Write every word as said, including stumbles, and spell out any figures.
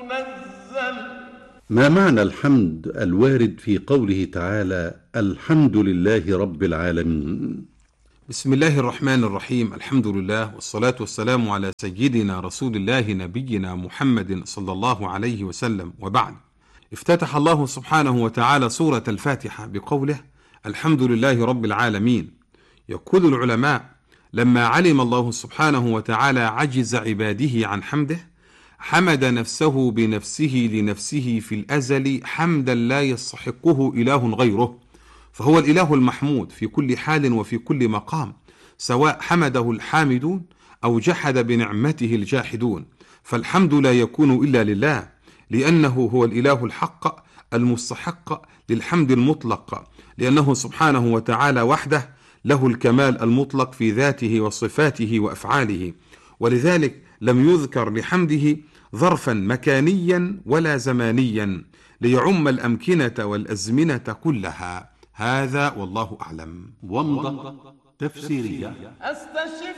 منزل. ما معنى الحمد الوارد في قوله تعالى الحمد لله رب العالمين؟ بسم الله الرحمن الرحيم. الحمد لله والصلاة والسلام على سيدنا رسول الله نبينا محمد صلى الله عليه وسلم، وبعد. افتتح الله سبحانه وتعالى سورة الفاتحة بقوله الحمد لله رب العالمين. يقول العلماء لما علم الله سبحانه وتعالى عجز عباده عن حمده، حمد نفسه بنفسه لنفسه في الأزل حمدا لا يستحقه إله غيره، فهو الإله المحمود في كل حال وفي كل مقام، سواء حمده الحامدون أو جحد بنعمته الجاحدون، فالحمد لا يكون إلا لله، لأنه هو الإله الحق المستحق للحمد المطلق، لأنه سبحانه وتعالى وحده له الكمال المطلق في ذاته وصفاته وأفعاله، ولذلك لم يذكر لحمده ظرفا مكانيا ولا زمانيا ليعم الأمكنة والأزمنة كلها. هذا والله أعلم. ومضة تفسيرية. أستشف